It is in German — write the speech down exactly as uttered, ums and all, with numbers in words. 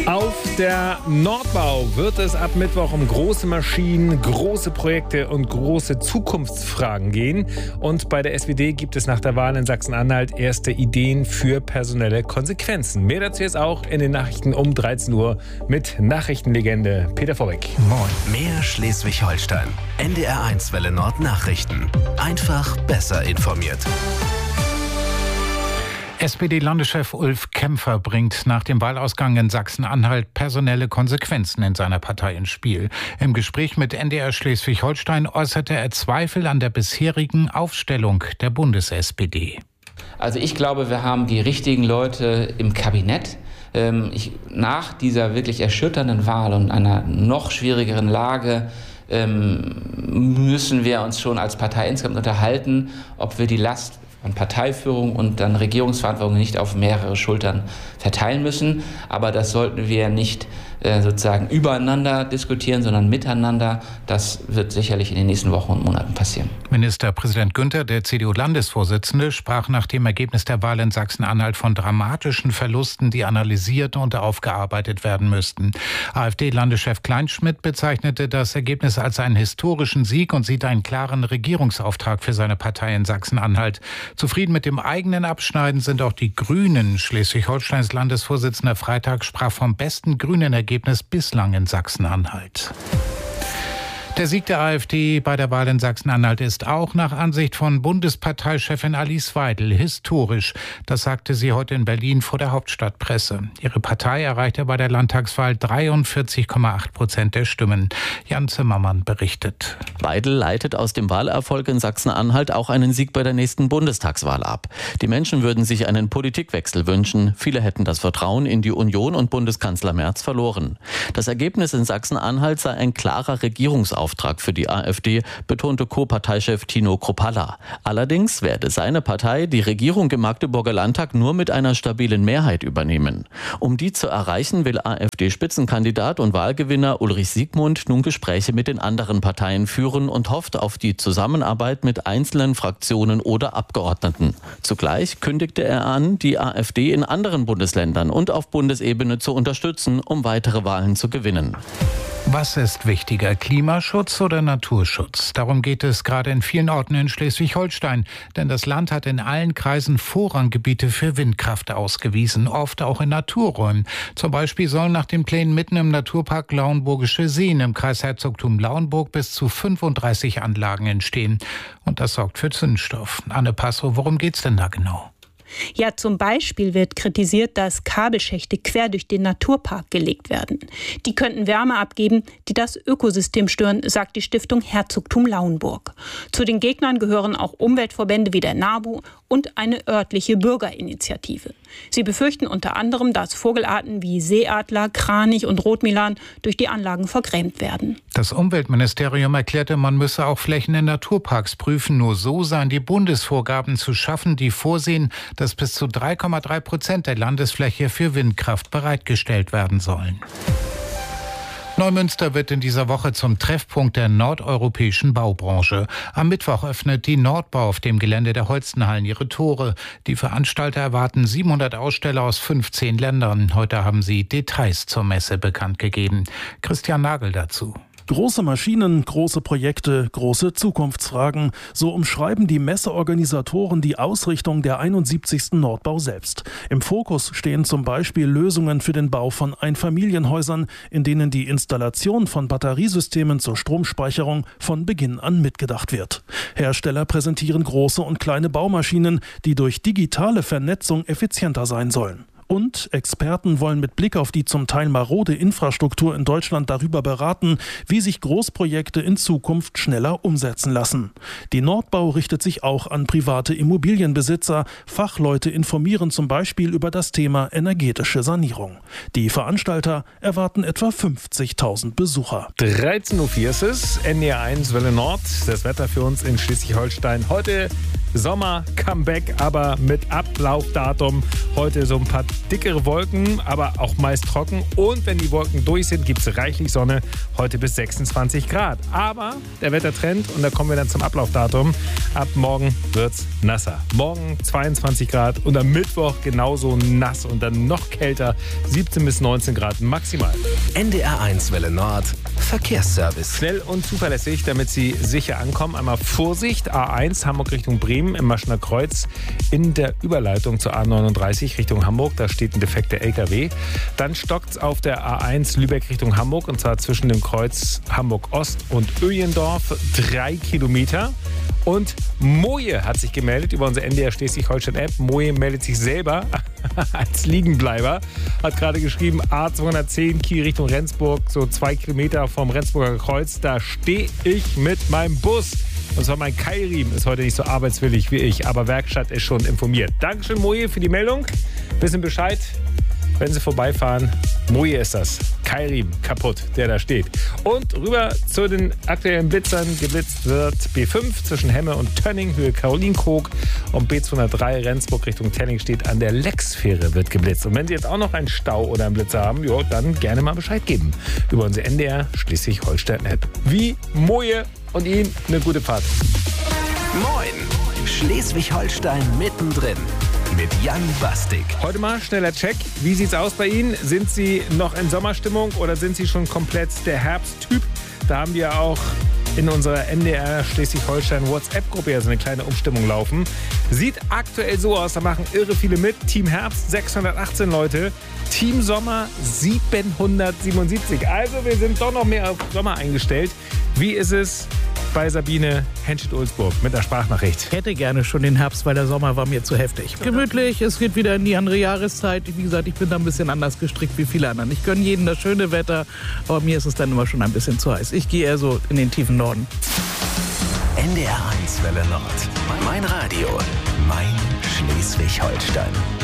Auf der Nordbau wird es ab Mittwoch um große Maschinen, große Projekte und große Zukunftsfragen gehen. Und bei der S P D gibt es nach der Wahl in Sachsen-Anhalt erste Ideen für personelle Konsequenzen. Mehr dazu jetzt auch in den Nachrichten um dreizehn Uhr mit Nachrichtenlegende Peter Vorbeck. Moin. Mehr Schleswig-Holstein. N D R eins Welle Nord Nachrichten. Einfach besser informiert. S P D-Landeschef Ulf Kämpfer bringt nach dem Wahlausgang in Sachsen-Anhalt personelle Konsequenzen in seiner Partei ins Spiel. Im Gespräch mit N D R Schleswig-Holstein äußerte er Zweifel an der bisherigen Aufstellung der Bundes-S P D. Also ich glaube, wir haben die richtigen Leute im Kabinett. Ich, nach dieser wirklich erschütternden Wahl und einer noch schwierigeren Lage müssen wir uns schon als Partei insgesamt unterhalten, ob wir die Last von Parteiführung und dann Regierungsverantwortung nicht auf mehrere Schultern verteilen müssen. Aber das sollten wir nicht äh, sozusagen übereinander diskutieren, sondern miteinander. Das wird sicherlich in den nächsten Wochen und Monaten passieren. Ministerpräsident Günther, der C D U-Landesvorsitzende, sprach nach dem Ergebnis der Wahl in Sachsen-Anhalt von dramatischen Verlusten, die analysiert und aufgearbeitet werden müssten. AfD-Landeschef Kleinschmidt bezeichnete das Ergebnis als einen historischen Sieg und sieht einen klaren Regierungsauftrag für seine Partei in Sachsen-Anhalt. Zufrieden mit dem eigenen Abschneiden sind auch die Grünen. Schleswig-Holsteins Landesvorsitzender Freitag sprach vom besten grünen Ergebnis bislang in Sachsen-Anhalt. Der Sieg der AfD bei der Wahl in Sachsen-Anhalt ist auch nach Ansicht von Bundesparteichefin Alice Weidel historisch. Das sagte sie heute in Berlin vor der Hauptstadtpresse. Ihre Partei erreichte bei der Landtagswahl dreiundvierzig Komma acht Prozent der Stimmen. Jan Zimmermann berichtet. Weidel leitet aus dem Wahlerfolg in Sachsen-Anhalt auch einen Sieg bei der nächsten Bundestagswahl ab. Die Menschen würden sich einen Politikwechsel wünschen. Viele hätten das Vertrauen in die Union und Bundeskanzler Merz verloren. Das Ergebnis in Sachsen-Anhalt sei ein klarer Regierungsauftrag für die AfD, betonte Co-Parteichef Tino Kruppalla. Allerdings werde seine Partei die Regierung im Magdeburger Landtag nur mit einer stabilen Mehrheit übernehmen. Um die zu erreichen, will AfD-Spitzenkandidat und Wahlgewinner Ulrich Siegmund nun Gespräche mit den anderen Parteien führen und hofft auf die Zusammenarbeit mit einzelnen Fraktionen oder Abgeordneten. Zugleich kündigte er an, die AfD in anderen Bundesländern und auf Bundesebene zu unterstützen, um weitere Wahlen zu gewinnen. Was ist wichtiger, Klimaschutz oder Naturschutz? Darum geht es gerade in vielen Orten in Schleswig-Holstein. Denn das Land hat in allen Kreisen Vorranggebiete für Windkraft ausgewiesen, oft auch in Naturräumen. Zum Beispiel sollen nach den Plänen mitten im Naturpark Lauenburgische Seen im Kreis Herzogtum Lauenburg bis zu fünfunddreißig Anlagen entstehen. Und das sorgt für Zündstoff. Anne Passow, worum geht's denn da genau? Ja, zum Beispiel wird kritisiert, dass Kabelschächte quer durch den Naturpark gelegt werden. Die könnten Wärme abgeben, die das Ökosystem stören, sagt die Stiftung Herzogtum Lauenburg. Zu den Gegnern gehören auch Umweltverbände wie der NABU und eine örtliche Bürgerinitiative. Sie befürchten unter anderem, dass Vogelarten wie Seeadler, Kranich und Rotmilan durch die Anlagen vergrämt werden. Das Umweltministerium erklärte, man müsse auch Flächen in Naturparks prüfen. Nur so seien die Bundesvorgaben zu schaffen, die vorsehen, dass bis zu drei Komma drei Prozent der Landesfläche für Windkraft bereitgestellt werden sollen. Neumünster wird in dieser Woche zum Treffpunkt der nordeuropäischen Baubranche. Am Mittwoch öffnet die Nordbau auf dem Gelände der Holstenhallen ihre Tore. Die Veranstalter erwarten siebenhundert Aussteller aus fünfzehn Ländern. Heute haben sie Details zur Messe bekannt gegeben. Christian Nagel dazu. Große Maschinen, große Projekte, große Zukunftsfragen. So umschreiben die Messeorganisatoren die Ausrichtung der einundsiebzigsten Nordbau selbst. Im Fokus stehen zum Beispiel Lösungen für den Bau von Einfamilienhäusern, in denen die Installation von Batteriesystemen zur Stromspeicherung von Beginn an mitgedacht wird. Hersteller präsentieren große und kleine Baumaschinen, die durch digitale Vernetzung effizienter sein sollen. Und Experten wollen mit Blick auf die zum Teil marode Infrastruktur in Deutschland darüber beraten, wie sich Großprojekte in Zukunft schneller umsetzen lassen. Die Nordbau richtet sich auch an private Immobilienbesitzer. Fachleute informieren zum Beispiel über das Thema energetische Sanierung. Die Veranstalter erwarten etwa fünfzigtausend Besucher. dreizehn Uhr vier ist es, N D R eins Welle Nord. Das Wetter für uns in Schleswig-Holstein heute Sommer-Comeback, aber mit Ablaufdatum. Heute so ein paar dickere Wolken, aber auch meist trocken. Und wenn die Wolken durch sind, gibt es reichlich Sonne. Heute bis sechsundzwanzig Grad. Aber der Wettertrend, und da kommen wir dann zum Ablaufdatum, ab morgen wird's nasser. Morgen zweiundzwanzig Grad und am Mittwoch genauso nass und dann noch kälter, siebzehn bis neunzehn Grad maximal. N D R eins Welle Nord, Verkehrsservice. Schnell und zuverlässig, damit Sie sicher ankommen. Einmal Vorsicht, A eins Hamburg Richtung Bremen im Maschener Kreuz in der Überleitung zur A neununddreißig Richtung Hamburg. Da steht ein defekter L K W. Dann stockt's auf der A eins Lübeck Richtung Hamburg und zwar zwischen dem Kreuz Hamburg Ost und Öjendorf. Drei Kilometer. Und Moje hat sich gemeldet über unsere N D R Schleswig-Holstein-App. Moje meldet sich selber als Liegenbleiber. Hat gerade geschrieben, A zweihundertzehn Kiel Richtung Rendsburg, so zwei Kilometer vom Rendsburger Kreuz. Da stehe ich mit meinem Bus. Und zwar mein Keilriemen ist heute nicht so arbeitswillig wie ich, aber Werkstatt ist schon informiert. Dankeschön, Moje, für die Meldung. Wissen Bescheid, wenn Sie vorbeifahren. Moje ist das. Keilriemen kaputt, der da steht. Und rüber zu den aktuellen Blitzern. Geblitzt wird B fünf zwischen Hemme und Tönning, Höhe Karolinkrog. Und B zweihundertdrei Rendsburg Richtung Tenning steht an der Leckfähre, wird geblitzt. Und wenn Sie jetzt auch noch einen Stau oder einen Blitzer haben, jo, dann gerne mal Bescheid geben. Über unsere N D R Schleswig-Holstein-App. Wie Moje und Ihnen eine gute Fahrt. Moin, Schleswig-Holstein mittendrin. Mit Jan Bastik. Heute mal schneller Check. Wie sieht's aus bei Ihnen? Sind Sie noch in Sommerstimmung oder sind Sie schon komplett der Herbsttyp? Da haben wir auch in unserer N D R Schleswig-Holstein WhatsApp-Gruppe ja so eine kleine Umstimmung laufen. Sieht aktuell so aus, da machen irre viele mit. Team Herbst sechshundertachtzehn Leute, Team Sommer siebenhundertsiebenundsiebzig. Also wir sind doch noch mehr auf Sommer eingestellt. Wie ist es bei Sabine Henschel-Ulzburg mit der Sprachnachricht? Ich hätte gerne schon den Herbst, weil der Sommer war mir zu heftig. Gemütlich, es geht wieder in die andere Jahreszeit. Wie gesagt, ich bin da ein bisschen anders gestrickt wie viele anderen. Ich gönne jedem das schöne Wetter, aber mir ist es dann immer schon ein bisschen zu heiß. Ich gehe eher so in den tiefen Norden. N D R eins Welle Nord. Mein Radio, mein Schleswig-Holstein.